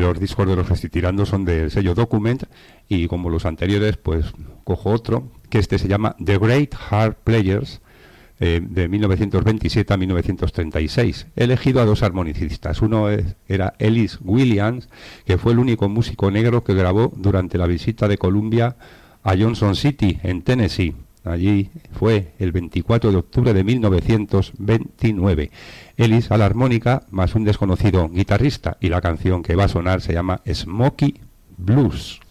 los discos de los que estoy tirando son del sello Document, y como los anteriores, pues cojo otro, que este se llama The Great Harp Players, de 1927 a 1936. He elegido a dos armonicistas. Uno era Ellis Williams, que fue el único músico negro que grabó durante la visita de Columbia a Johnson City, en Tennessee. Allí fue el 24 de octubre de 1929. Ellis a la armónica, más un desconocido guitarrista, y la canción que va a sonar se llama Smokey Blues.